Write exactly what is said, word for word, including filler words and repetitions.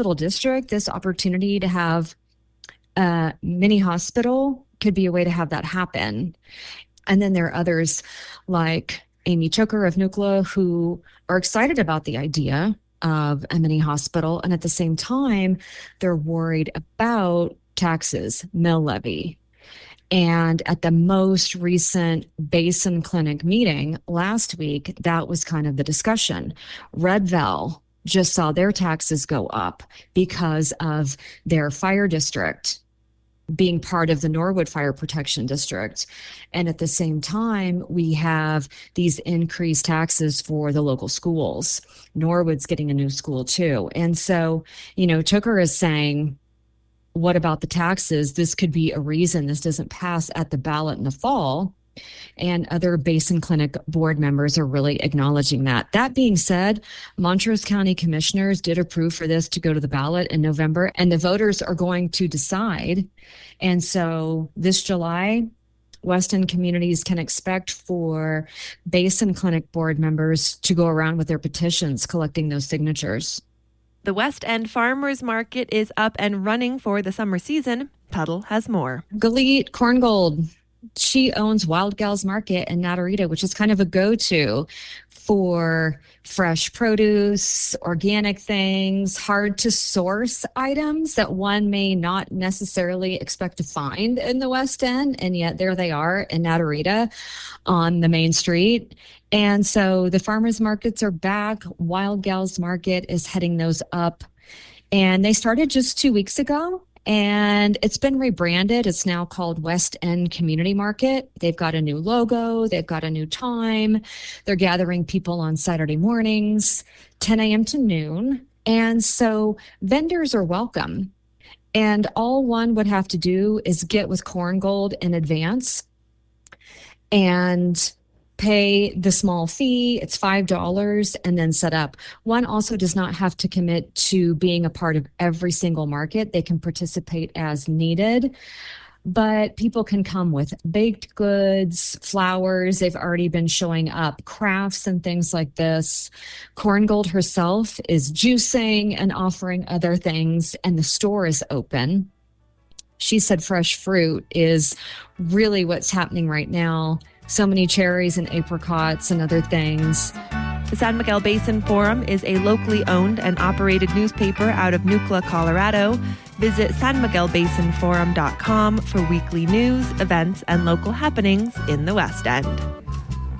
hospital district, this opportunity to have a mini hospital could be a way to have that happen. And then there are others like Amy Choker of Nukla who are excited about the idea of a mini hospital. And at the same time, they're worried about taxes, mill levy. And at the most recent Basin Clinic meeting last week, that was kind of the discussion. Red Vel just saw their taxes go up because of their fire district being part of the Norwood Fire Protection District. And at the same time, we have these increased taxes for the local schools. Norwood's getting a new school too. And so, you know, Tooker is saying, what about the taxes? This could be a reason this doesn't pass at the ballot in the fall. And other Basin Clinic board members are really acknowledging that. That being said, Montrose County commissioners did approve for this to go to the ballot in November, and the voters are going to decide. And so this July, West End communities can expect for Basin Clinic board members to go around with their petitions, collecting those signatures. The West End Farmers Market is up and running for the summer season. Tuttle has more. Galit Korngold. She owns Wild Gals Market in Natarita, which is kind of a go-to for fresh produce, organic things, hard to source items that one may not necessarily expect to find in the West End. And yet there they are in Natarita on the main street. And so the farmers markets are back. Wild Gals Market is heading those up. And they started just two weeks ago. And it's been rebranded. It's now called West End Community Market. They've got a new logo. They've got a new time. They're gathering people on Saturday mornings, ten a.m. to noon. And so vendors are welcome. And all one would have to do is get with Korngold in advance and pay the small fee. It's five dollars and then set up. One also does not have to commit to being a part of every single market. They can participate as needed, but people can come with baked goods, flowers. They've already been showing up, crafts and things like this. Korngold herself is juicing and offering other things, and the store is open. She said fresh fruit is really what's happening right now. So many cherries and apricots and other things. The San Miguel Basin Forum is a locally owned and operated newspaper out of Nukla, Colorado. Visit san miguel basin forum dot com for weekly news, events, and local happenings in the West End.